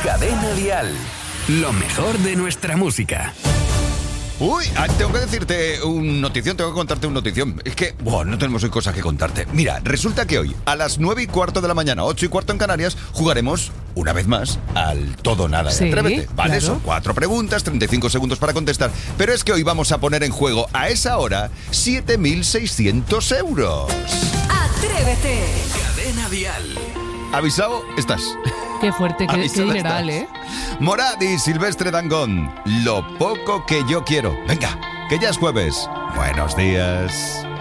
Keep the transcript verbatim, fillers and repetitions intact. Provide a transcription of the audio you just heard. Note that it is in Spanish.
Cadena Dial. Lo mejor de nuestra música. Uy, tengo que decirte un notición, tengo que contarte un notición. Es que, bueno, no tenemos hoy cosas que contarte. Mira, resulta que hoy, a las nueve y cuarto de la mañana, ocho y cuarto en Canarias, jugaremos, una vez más, al todo nada de Sí, Atrévete. Vale, claro. son cuatro preguntas, treinta y cinco segundos para contestar. Pero es que hoy vamos a poner en juego, a esa hora, siete mil seiscientos euros. Atrévete. Cadena Dial. ¿Avisado? Estás. Qué fuerte, qué, qué Avisado dineral, estás. ¿eh? Morad y Silvestre Dangond, lo poco que yo quiero. Venga, que ya es jueves. Buenos días.